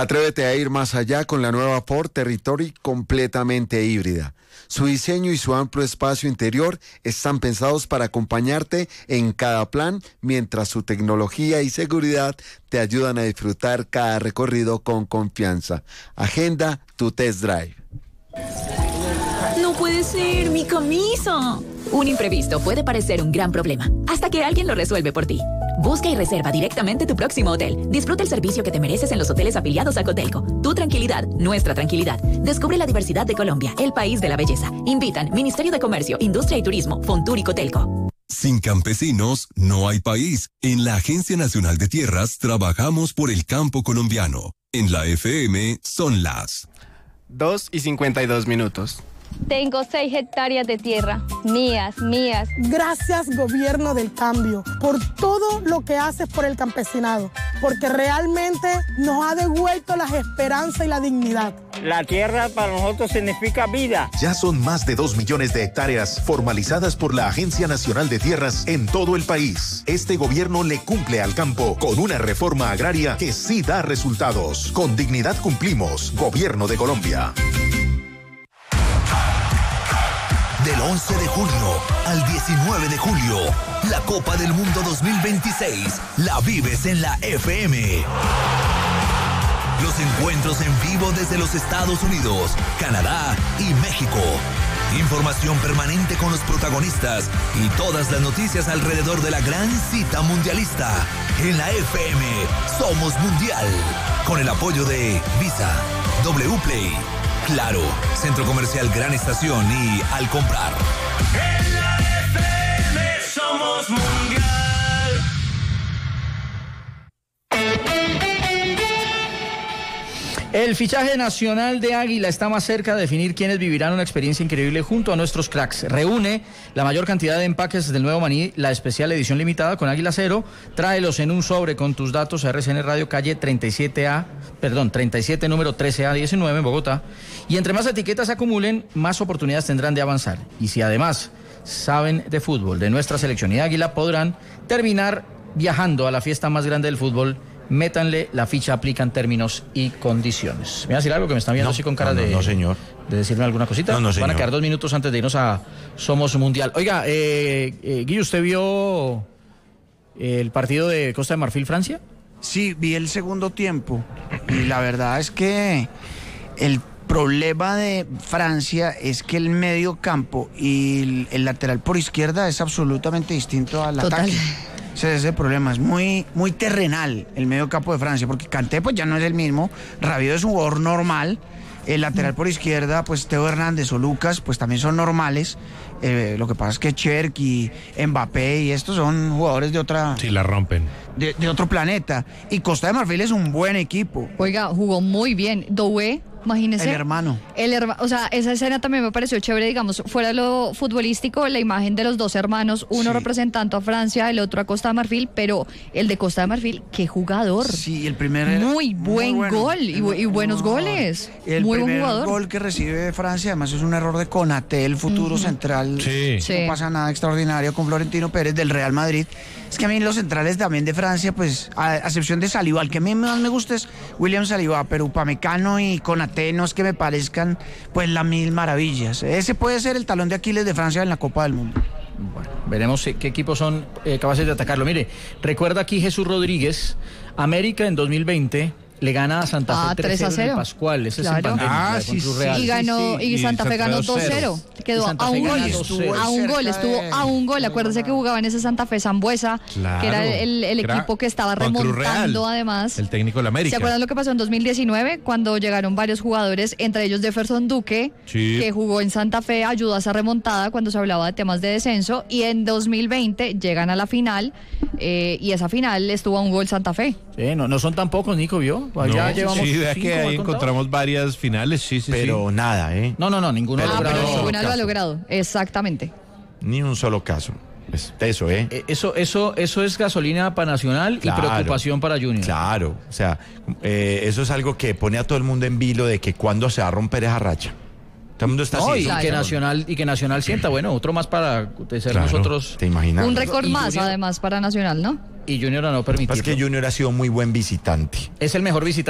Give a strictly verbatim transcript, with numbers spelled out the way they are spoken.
Atrévete a ir más allá con la nueva Ford Territory completamente híbrida. Su diseño y su amplio espacio interior están pensados para acompañarte en cada plan, mientras su tecnología y seguridad te ayudan a disfrutar cada recorrido con confianza. Agenda tu test drive. No puede ser, mi camisa. Un imprevisto puede parecer un gran problema, hasta que alguien lo resuelve por ti. Busca y reserva directamente tu próximo hotel. Disfruta el servicio que te mereces en los hoteles afiliados a Cotelco. Tu tranquilidad, nuestra tranquilidad. Descubre la diversidad de Colombia, el país de la belleza. Invitan Ministerio de Comercio, Industria y Turismo, Fontur y Cotelco. Sin campesinos no hay país. En la Agencia Nacional de Tierras trabajamos por el campo colombiano. En la F M son las dos y cincuenta y dos minutos. Tengo seis hectáreas de tierra, mías, mías. Gracias, gobierno del cambio, por todo lo que haces por el campesinado, porque realmente nos ha devuelto la esperanza y la dignidad. La tierra para nosotros significa vida. Ya son más de dos millones de hectáreas formalizadas por la Agencia Nacional de Tierras en todo el país. Este gobierno le cumple al campo con una reforma agraria que sí da resultados. Con dignidad cumplimos. Gobierno de Colombia. Del once de junio al diecinueve de julio, la Copa del Mundo dos mil veintiséis la vives en la F M. Los encuentros en vivo desde los Estados Unidos, Canadá y México. Información permanente con los protagonistas y todas las noticias alrededor de la gran cita mundialista. En la F M somos mundial. Con el apoyo de Visa, W Play, Claro, Centro Comercial Gran Estación y Al Comprar. En la F M somos mundial. El fichaje nacional de Águila está más cerca de definir quiénes vivirán una experiencia increíble junto a nuestros cracks. Reúne la mayor cantidad de empaques del nuevo maní, la especial edición limitada con Águila Cero. Tráelos en un sobre con tus datos a R C N Radio, calle treinta y siete A, perdón, treinta y siete, número trece A diecinueve en Bogotá. Y entre más etiquetas se acumulen, más oportunidades tendrán de avanzar. Y si además saben de fútbol, de nuestra selección y de Águila, podrán terminar viajando a la fiesta más grande del fútbol. Métanle la ficha, aplican términos y condiciones. ¿Me va a decir algo que me están viendo no, así con cara no, no, de... No, señor. ¿De decirme alguna cosita? No, no, señor. Van a quedar dos minutos antes de irnos a Somos Mundial. Oiga, eh, eh, Guillo, ¿usted vio el partido de Costa de Marfil-Francia? Sí, vi el segundo tiempo. Y la verdad es que el problema de Francia es que el medio campo y el, el lateral por izquierda es absolutamente distinto al Total. ataque. Ese es el problema, es muy, muy terrenal el medio campo de Francia, porque Kanté pues ya no es el mismo, Rabiot es un jugador normal, el lateral por izquierda, pues Teo Hernández o Lucas, pues también son normales, eh, lo que pasa es que Cherk y Mbappé y estos son jugadores de otra... Sí, la rompen. De, de otro planeta, y Costa de Marfil es un buen equipo. Oiga, jugó muy bien, Doué. Imagínese. El hermano. El herma, o sea, esa escena también me pareció chévere, digamos, fuera de lo futbolístico, la imagen de los dos hermanos, uno sí. representando a Francia, el otro a Costa de Marfil, pero el de Costa de Marfil, qué jugador. Sí, el primer muy buen muy bueno. gol y, y buenos no. goles. El muy primer buen jugador. gol que recibe Francia, además es un error de Konaté, el futuro uh-huh. central. Sí. No sí. pasa nada extraordinario con Florentino Pérez del Real Madrid. Es que a mí los centrales también de Francia, pues, a, a excepción de Saliba, el que a mí más me gusta es William Saliba, pero Upamecano y Konaté no es que me parezcan, pues, las mil maravillas. Ese puede ser el talón de Aquiles de Francia en la Copa del Mundo. Bueno, veremos qué equipos son eh, capaces de atacarlo. Mire, recuerda aquí Jesús Rodríguez, América en dos mil veinte... le gana a Santa Fe ah, tres a cero. Pascual, ese claro. es en pandemia, ah, sí, sí, y ganó sí, sí. y Santa Fe ganó dos cero. Quedó a un gol, a un gol, estuvo a un gol. Acuérdese que jugaba en ese Santa Fe Sambuesa, claro, que era el, el equipo que estaba remontando además. El técnico de la América. ¿Se acuerdan lo que pasó en dos mil diecinueve cuando llegaron varios jugadores, entre ellos Jefferson Duque, sí. que jugó en Santa Fe, ayudó a esa remontada cuando se hablaba de temas de descenso, y en dos mil veinte llegan a la final eh, y esa final estuvo a un gol Santa Fe. Sí, no, no son tan pocos, Nico, ¿vio? Allá no, llevamos sí, vea que ahí encontramos varias finales, sí, sí, pero sí. nada, ¿eh? No, no, no, ninguno ah, ha logrado. pero ninguna lo ha logrado, exactamente. Ni un solo caso. Es eso, ¿eh? eh eso, eso, eso es gasolina para Nacional claro, y preocupación para Junior. Claro, o sea, eh, eso es algo que pone a todo el mundo en vilo de que cuándo se va a romper esa racha. Todo el mundo está no, así. Y, claro. que Nacional, y que Nacional sienta, bueno, otro más para ser claro, nosotros. ¿Te imaginas? Un récord más, Junior, además, para Nacional, ¿no? Y Junior a no permitir. Es que Junior ha sido muy buen visitante. Es el mejor visitante.